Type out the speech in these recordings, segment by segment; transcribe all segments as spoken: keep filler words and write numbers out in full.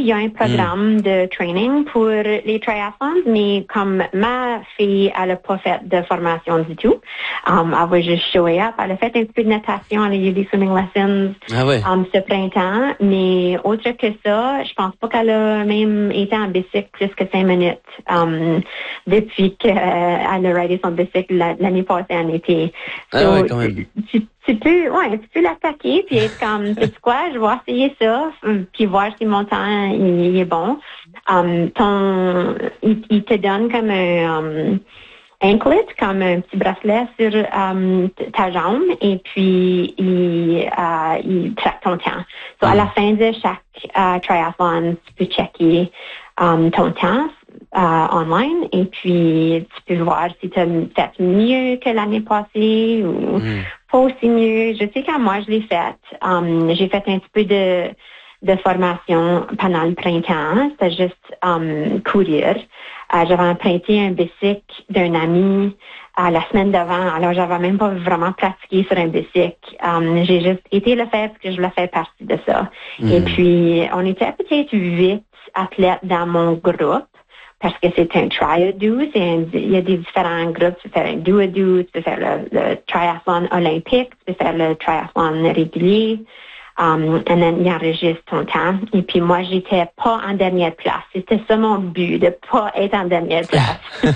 il y a un programme mmh. de training pour les triathlons, mais comme ma fille, elle n'a pas fait de formation du tout. Um, elle va juste show up. Elle a fait un petit peu de natation, elle a eu des swimming lessons ah ouais. um, ce printemps, mais autre que ça, je pense pas qu'elle a même été en bicycle plus que cinq minutes um, depuis qu'elle euh, a ridé son bicycle l'année passée en été. Ah so, ouais, quand même. Tu, tu peux, ouais, tu peux l'attaquer puis être comme, tu sais quoi, je vais essayer ça, puis voir si mon temps il, il est bon. Um, ton, il, il te donne comme un um, anklet, comme un petit bracelet sur um, ta jambe, et puis il, uh, il traque ton temps. So, mm. à la fin de chaque uh, triathlon, tu peux checker um, ton temps. Uh, online, et puis tu peux voir si tu as fait mieux que l'année passée ou mm. pas aussi mieux. Je sais quand moi je l'ai fait, um, j'ai fait un petit peu de, de formation pendant le printemps, c'était juste um, courir. Uh, j'avais emprunté un bicycle d'un ami uh, la semaine d'avant, alors j'avais même pas vraiment pratiqué sur un bicycle. Um, j'ai juste été le faire parce que je voulais faire partie de ça. Mm. Et puis, on était peut-être huit athlètes dans mon groupe, parce que c'est un try-a-do, il y a des différents groupes, tu peux faire un do-a-do, tu peux faire le, le triathlon olympique, tu peux faire le triathlon régulier, um, et then il enregistre ton temps. Et puis moi, j'étais pas en dernière place. C'était ça mon but, de pas être en dernière place.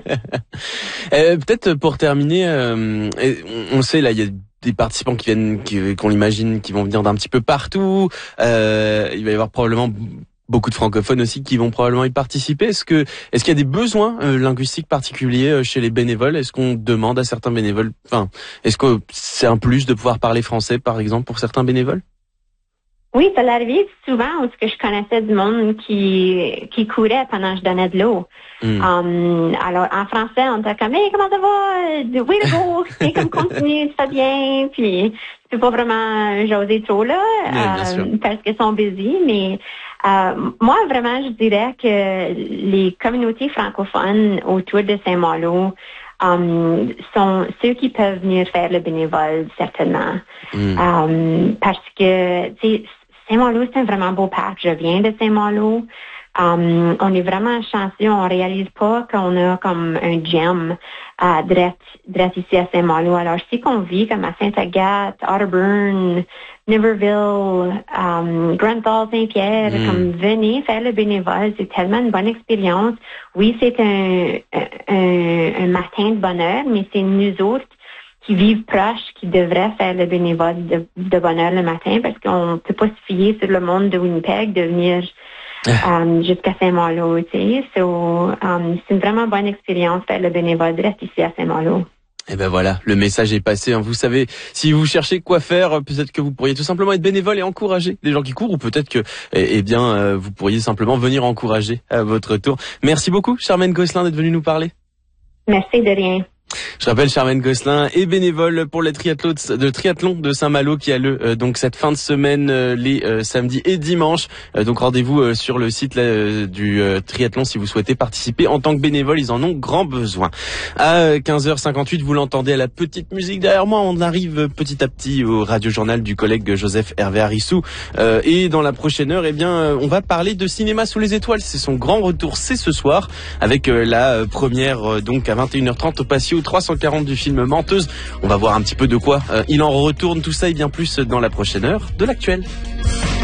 euh, peut-être pour terminer, euh, on sait là, il y a des participants qui viennent, qui, qu'on imagine, qui vont venir d'un petit peu partout. Euh, il va y avoir probablement beaucoup de francophones aussi qui vont probablement y participer. Est-ce que, est-ce qu'il y a des besoins euh, linguistiques particuliers euh, chez les bénévoles? Est-ce qu'on demande à certains bénévoles, enfin, est-ce que c'est un plus de pouvoir parler français, par exemple, pour certains bénévoles? Oui, ça l'arrivait souvent où je connaissais du monde qui qui courait pendant que je donnais de l'eau. Mm. Um, alors, en français, on était comme, hey, comment ça va? Oui, le go, c'est comme continue, tu fais bien. Puis, tu peux pas vraiment jaser trop là, oui, euh, parce qu'ils sont busy, mais Euh, moi, vraiment, je dirais que les communautés francophones autour de Saint-Malo um, sont ceux qui peuvent venir faire le bénévole, certainement. Mm. Um, parce que, tu sais, Saint-Malo, c'est un vraiment beau parc. Je viens de Saint-Malo. Um, on est vraiment chanceux. On réalise pas qu'on a comme un gem à drette, drette ici à Saint-Malo. Alors, je sais qu'on vit comme à Sainte-Agathe, Otterburn, Niverville, um, Grenfell, Saint-Pierre, mm. comme venez faire le bénévole, c'est tellement une bonne expérience. Oui, c'est un, un, un matin de bonheur, mais c'est nous autres qui vivent proches qui devraient faire le bénévole de, de bonheur le matin, parce qu'on ne peut pas se fier sur le monde de Winnipeg de venir um, jusqu'à Saint-Malo, tu sais. So, um, c'est une vraiment bonne expérience faire le bénévole de rester ici à Saint-Malo. Et ben voilà, le message est passé. Vous savez, si vous cherchez quoi faire, peut-être que vous pourriez tout simplement être bénévole et encourager des gens qui courent, ou peut-être que, eh bien, vous pourriez simplement venir encourager à votre tour. Merci beaucoup, Charmaine Gosselin, d'être venue nous parler. Merci, de rien. Je rappelle, Charmaine Gosselin est bénévole pour le triathlon de, triathlon de Saint-Malo qui a lieu euh, donc cette fin de semaine euh, les euh, samedis et dimanches. Euh, donc rendez-vous euh, sur le site là, euh, du euh, triathlon si vous souhaitez participer en tant que bénévole. Ils en ont grand besoin. À quinze heures cinquante-huit, vous l'entendez à la petite musique derrière moi. On arrive petit à petit au radio-journal du collègue Joseph Hervé Arissou. Euh, et dans la prochaine heure, eh bien, euh, on va parler de cinéma sous les étoiles. C'est son grand retour, c'est ce soir avec euh, la euh, première euh, donc à vingt et une heures trente au Patio trois cent quarante du film Menteuse. On va voir un petit peu de quoi euh, il en retourne, tout ça et bien plus dans la prochaine heure de l'actuel.